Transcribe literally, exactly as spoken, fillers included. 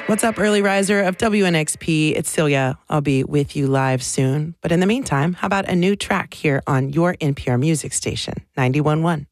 What's up, early riser of W N X P? It's Celia. I'll be with you live soon. But in the meantime, how about a new track here on your N P R music station, ninety-one point one.